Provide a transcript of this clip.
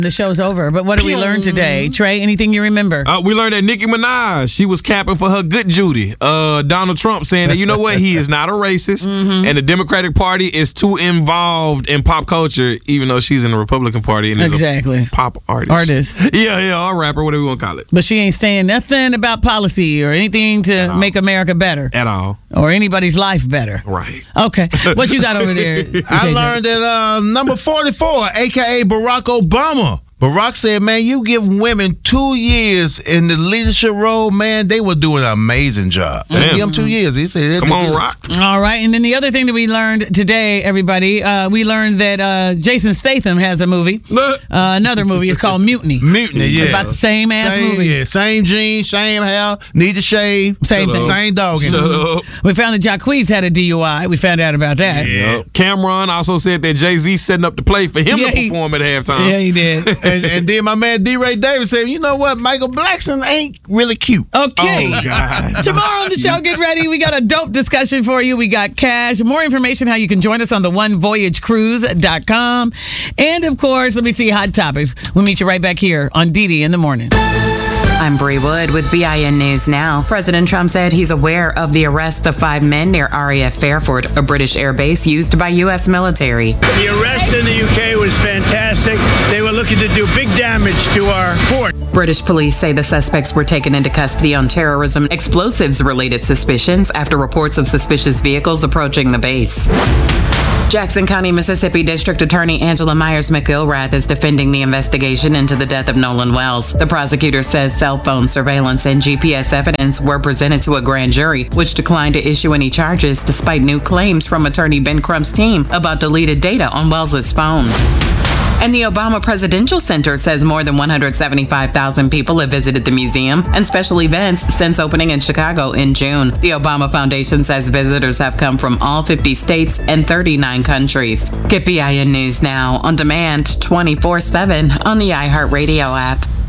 The show's over, but what did we learn today? Trey, anything you remember? We learned that Nicki Minaj, she was capping for her good Judy. Donald Trump saying that, you know what, he is not a racist, and the Democratic Party is too involved in pop culture, even though she's in the Republican Party and is a pop artist. Yeah, or rapper, whatever you want to call it. But she ain't saying nothing about policy or anything to make America better. At all. Or anybody's life better. Right. Okay. What you got over there? I learned that number 44, a.k.a. Barack Obama. Barack said, man, you give women 2 years in the leadership role, man, they will do an amazing job. Give them 2 years. He said, come on, Rock. All right. And then the other thing that we learned today, everybody, we learned that Jason Statham has a movie. Another movie is called Mutiny. Mutiny, yeah. About the same movie. Yeah, same jeans, same hair, need to shave. Same thing. Same dog. Shut up. We found that Jacquees had a DUI. We found out about that. Yeah. Cameron also said that Jay-Z setting up the play for him to perform at halftime. Yeah, he did. And then my man D. Ray Davis said, you know what, Michael Blackson ain't really cute. Okay. Oh, God. Tomorrow on the show, get ready. We got a dope discussion for you. We got cash. More information how you can join us on the onevoyagecruise.com. And, of course, let me see hot topics. We'll meet you right back here on Didi in the Morning. I'm Bree Wood with BIN News Now. President Trump said he's aware of the arrest of 5 men near RAF Fairford, a British air base used by U.S. military. The arrest in the UK was fantastic. They were looking to do big damage to our fort. British police say the suspects were taken into custody on terrorism explosives-related suspicions after reports of suspicious vehicles approaching the base. Jackson County, Mississippi District Attorney Angela Myers McIlrath is defending the investigation into the death of Nolan Wells. The prosecutor says cell phone surveillance and GPS evidence were presented to a grand jury, which declined to issue any charges despite new claims from attorney Ben Crump's team about deleted data on Wells' phone. And the Obama Presidential Center says more than 175,000 people have visited the museum and special events since opening in Chicago in June. The Obama Foundation says visitors have come from all 50 states and 39 countries. Get BIN News Now on demand 24/7 on the iHeartRadio app.